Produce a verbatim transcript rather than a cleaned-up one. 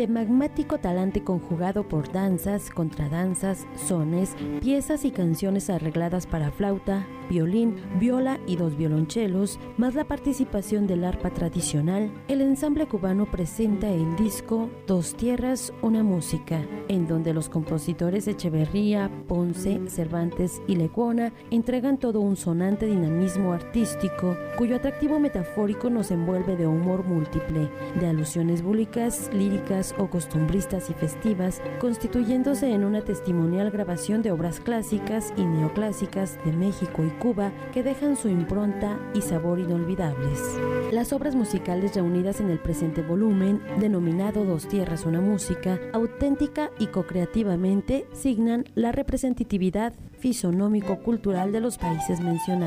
de magmático talante conjugado por danzas, contradanzas, sones, piezas y canciones arregladas para flauta, violín, viola y dos violonchelos, más la participación del arpa tradicional, el ensamble cubano presenta el disco Dos Tierras, una música, en donde los compositores Echeverría, Ponce, Cervantes y Lecuona entregan todo un sonante dinamismo artístico, cuyo atractivo metafórico nos envuelve de humor múltiple, de alusiones búlicas, líricas o costumbristas y festivas, constituyéndose en una testimonial grabación de obras clásicas y neoclásicas de México y Cuba que dejan su impronta y sabor inolvidables. Las obras musicales reunidas en el presente volumen, denominado Dos Tierras, una música, auténtica y co-creativamente signan la representatividad fisonómico-cultural de los países mencionados.